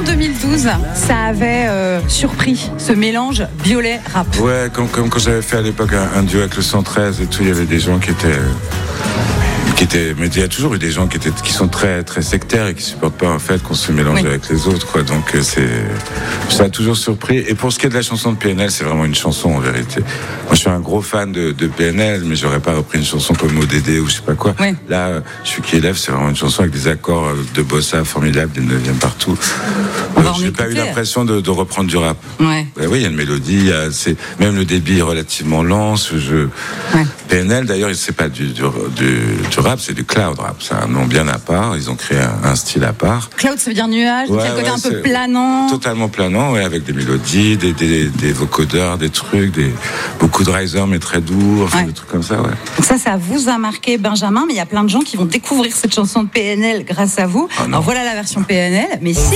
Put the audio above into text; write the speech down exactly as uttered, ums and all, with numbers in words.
deux mille douze, ça avait euh, surpris ce mélange violet-rap. Ouais, comme, comme quand j'avais fait à l'époque un, un duo avec le cent treize et tout, il y avait des gens qui étaient... Qui étaient, mais il y a toujours eu des gens qui étaient, qui sont très, très sectaires et qui supportent pas en fait qu'on se mélange oui. avec les autres, quoi. Donc c'est, ça a toujours surpris. Et pour ce qui est de la chanson de P N L, c'est vraiment une chanson en vérité. Moi, je suis un gros fan de, de P N L, mais j'aurais pas repris une chanson comme O D D ou je sais pas quoi. Oui. Là, je suis qui élève, c'est vraiment une chanson avec des accords de bossa formidables, des neuvièmes partout. Euh, j'ai pas eu l'impression de, de reprendre du rap. Ouais. Ben oui, il y a une mélodie, il y a, c'est, même le débit est relativement lent. Ce jeu. Ouais. P N L, d'ailleurs, c'est pas du, du, du, du rap, c'est du cloud rap. C'est un nom bien à part. Ils ont créé un, un style à part. Cloud, ça veut dire nuage. Ouais, il y a le côté ouais, un peu planant. Totalement planant, ouais, avec des mélodies, des, des, des vocodeurs, des trucs, des, beaucoup de risers, mais très doux, enfin, ouais. des trucs comme ça, ouais. Donc ça, ça vous a marqué, Benjamin, mais il y a plein de gens qui vont découvrir cette chanson de P N L grâce à vous. Oh, alors voilà la version P N L, mais si